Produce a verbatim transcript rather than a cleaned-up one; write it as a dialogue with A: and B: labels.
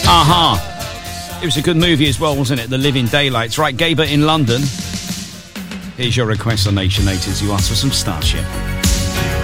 A: Aha. It was a good movie as well, wasn't it? The Living Daylights. Right, Gabor in London. Here's your request on Nation eighties. You asked for some Starship.